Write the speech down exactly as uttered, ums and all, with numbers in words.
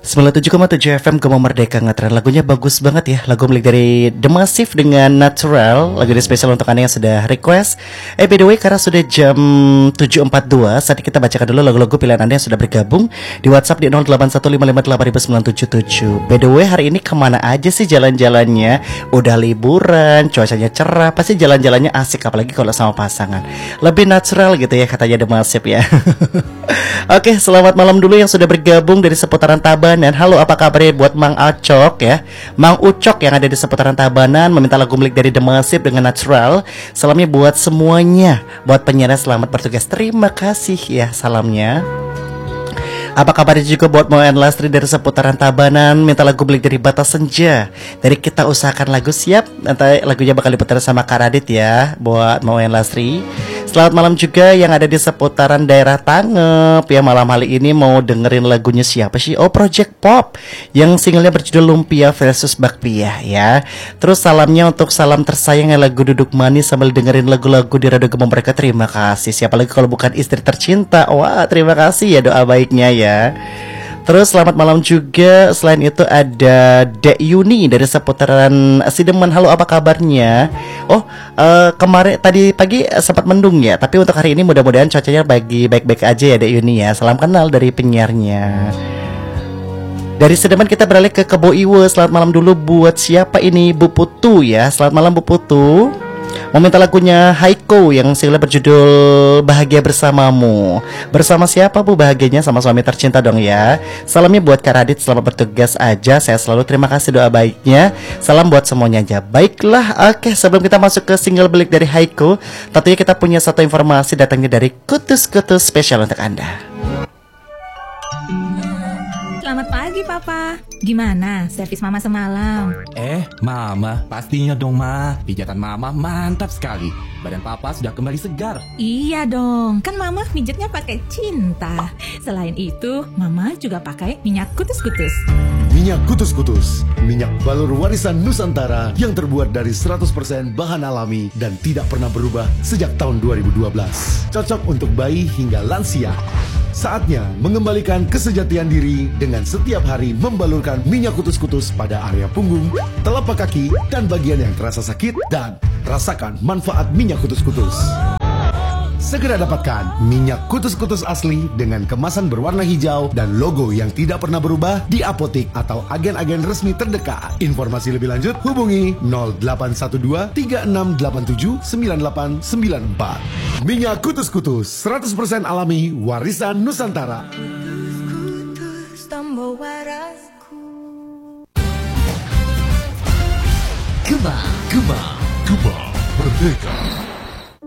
sembilan puluh tujuh koma tujuh F M Gema Merdeka Ngetren. Lagunya bagus banget ya. Lagu milik dari The Massive dengan Natural. Lagu ini spesial untuk Anda yang sudah request. Eh by the way, karena sudah jam tujuh empat puluh dua, saat ini kita bacakan dulu lagu-lagu pilihan Anda yang sudah bergabung di WhatsApp di nol delapan satu lima lima delapan sembilan tujuh tujuh. By the way, hari ini kemana aja sih jalan-jalannya? Udah liburan, cuacanya cerah, pasti jalan-jalannya asik, apalagi kalau sama pasangan. Lebih natural gitu ya katanya The Massive ya. Oke, selamat malam dulu yang sudah bergabung dari seputaran Tabanan. Halo, apa kabarnya buat Mang Acok ya, Mang Ucok yang ada di seputaran Tabanan, meminta lagu milik dari The Massive dengan Natural. Salamnya buat semuanya, buat penyiar selamat bertugas. Terima kasih ya salamnya. Apa kabarnya juga buat Moen Lastri dari seputaran Tabanan, minta lagu milik dari Batas Senja. Dari Kita Usahakan Lagu. Siap, nanti lagunya bakal diputar sama Kak Radit ya, buat Moen Lastri. Selamat malam juga yang ada di seputaran daerah Tangep ya. Malam hari ini mau dengerin lagunya siapa sih? Oh, Project Pop yang singlenya berjudul Lumpia versus Bakpia ya. Terus salamnya untuk salam tersayang yang lagu Duduk Manis sambil dengerin lagu-lagu di Radio Gema Mereka. Terima kasih. Siapa lagi kalau bukan istri tercinta? Wah, terima kasih ya doa baiknya ya. Terus selamat malam juga. Selain itu ada Dek Yuni dari seputaran Sidemen. Halo, apa kabarnya? Oh, uh, kemarin tadi pagi sempat mendung ya. Tapi untuk hari ini mudah-mudahan cuacanya bagi baik-baik aja ya Dek Yuni ya. Salam kenal dari penyiarnya. Dari Sidemen kita beralih ke Kebo Iwe. Selamat malam dulu buat siapa ini? Bu Putu ya. Selamat malam Bu Putu. Mau minta lagunya Haiko yang single berjudul Bahagia Bersamamu. Bersama siapa Bu bahagianya? Sama suami tercinta dong ya. Salamnya buat Kak Radit, selamat bertugas aja. Saya selalu terima kasih doa baiknya. Salam buat semuanya aja. Baiklah, oke, sebelum kita masuk ke single belik dari Haiko, tentunya kita punya satu informasi datangnya dari Kutus-Kutus spesial untuk Anda. Selamat pagi Papa. Gimana servis Mama semalam? Eh, Mama, pastinya dong Ma. Pijatan Mama mantap sekali. Badan Papa sudah kembali segar. Iya dong, kan Mama pijatnya pakai cinta. Selain itu, Mama juga pakai minyak kutus-kutus. Minyak kutus-kutus, minyak balur warisan Nusantara yang terbuat dari seratus persen bahan alami dan tidak pernah berubah sejak tahun dua ribu dua belas. Cocok untuk bayi hingga lansia. Saatnya mengembalikan kesejatian diri dengan setiap hari membalurkan minyak kutus-kutus pada area punggung, telapak kaki, dan bagian yang terasa sakit, dan rasakan manfaat minyak kutus-kutus. Segera dapatkan minyak kutus-kutus asli dengan kemasan berwarna hijau dan logo yang tidak pernah berubah di apotik atau agen-agen resmi terdekat. Informasi lebih lanjut hubungi nol delapan satu dua tiga enam delapan tujuh sembilan delapan sembilan empat. Minyak kutus-kutus seratus persen alami warisan Nusantara. Kutus-kutus tambah warasku. Gema, Gema, Gema Merdeka.